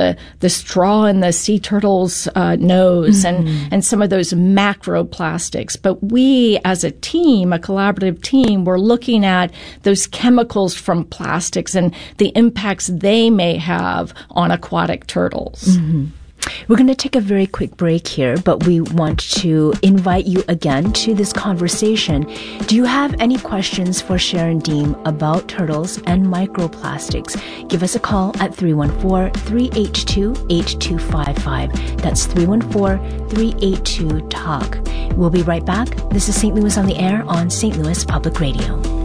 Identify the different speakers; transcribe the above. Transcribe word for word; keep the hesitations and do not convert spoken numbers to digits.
Speaker 1: the, the straw in the sea turtle's uh, nose mm-hmm. and, and some of those macroplastics. But we, as a team, a collaborative team, we're looking at those chemicals from plastics and the impacts they may have on aquatic turtles.
Speaker 2: Mm-hmm. We're going to take a very quick break here, but we want to invite you again to this conversation. Do you have any questions for Sharon Deem about turtles and microplastics? Give us a call at three one four, three eight two, eight two five five. That's three one four, three eight two, talk. We'll be right back. This is Saint Louis on the Air on Saint Louis Public Radio.